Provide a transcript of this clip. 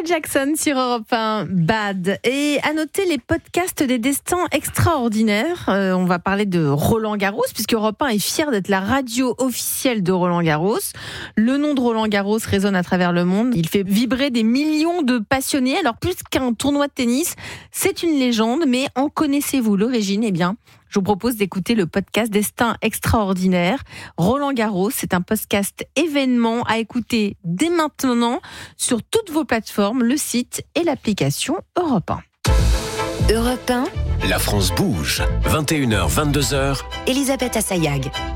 Jackson sur Europe 1, Bad. Et à noter les podcasts des destins extraordinaires. On va parler de Roland Garros, puisque Europe 1 est fier d'être la radio officielle de Roland Garros. Le nom de Roland Garros résonne à travers le monde. Il fait vibrer des millions de passionnés. Alors plus qu'un tournoi de tennis, c'est une légende. Mais en connaissez-vous l'origine ? Eh bien, je vous propose d'écouter le podcast Destin extraordinaire. Roland Garros, c'est un podcast événement à écouter dès maintenant sur toutes vos plateformes, le site et l'application Europe 1. Europe 1, La France bouge. 21h, 22h. Elisabeth Assayag.